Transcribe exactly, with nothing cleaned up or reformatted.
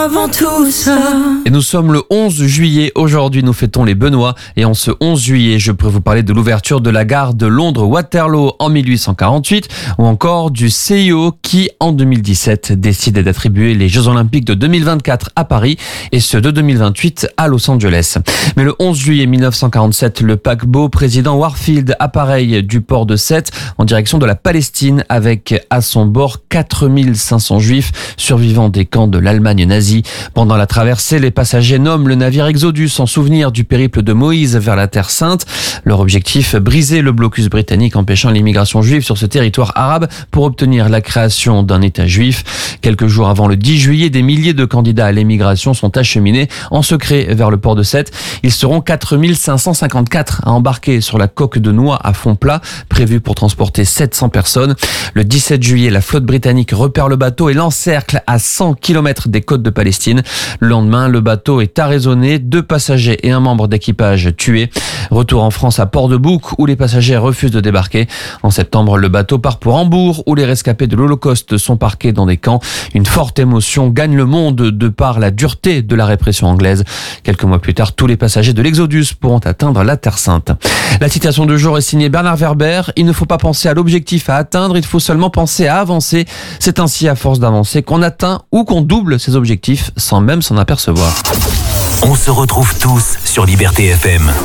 avant tout ça. Et nous sommes le onze juillet. Aujourd'hui, nous fêtons les Benoît. Et en ce onze juillet, je peux vous parler de l'ouverture de la gare de Londres Waterloo en mille huit cent quarante-huit ou encore du C I O qui, en deux mille dix-sept, décide d'attribuer les Jeux Olympiques de deux mille vingt-quatre à Paris et ceux de deux mille vingt-huit à Los Angeles. Mais le onze juillet mille neuf cent quarante-sept, le paquebot président Warfield appareille du port de Sète en direction de la Palestine avec à son bord quatre mille cinq cents juifs survivants des camps de l'Allemagne nazie. Pendant la traversée, les passagers nomment le navire Exodus en souvenir du périple de Moïse vers la Terre Sainte. Leur objectif, briser le blocus britannique empêchant l'immigration juive sur ce territoire arabe pour obtenir la création d'un État juif. Quelques jours avant le dix juillet, des milliers de candidats à l'émigration sont acheminés en secret vers le port de Sète. Ils seront quatre mille cinq cent cinquante-quatre à embarquer sur la coque de noix à fond plat, prévue pour transporter sept cents personnes. Le dix-sept juillet, la flotte britannique repère le bateau et l'encercle à cent kilomètres des côtes de Palestine. Le lendemain, le bateau est arraisonné, deux passagers et un membre d'équipage tués. Retour en France à Port-de-Bouc où les passagers refusent de débarquer. En septembre, le bateau part pour Hambourg où les rescapés de l'Holocauste sont parqués dans des camps. Une forte émotion gagne le monde de par la dureté de la répression anglaise. Quelques mois plus tard, tous les passagers de l'Exodus pourront atteindre la Terre Sainte. La citation du jour est signée Bernard Werber. Il ne faut pas penser à l'objectif à atteindre, il faut seulement penser à avancer. C'est ainsi à force d'avancer qu'on atteint ou qu'on double ses objectifs sans même s'en apercevoir. On se retrouve tous sur Liberté F M.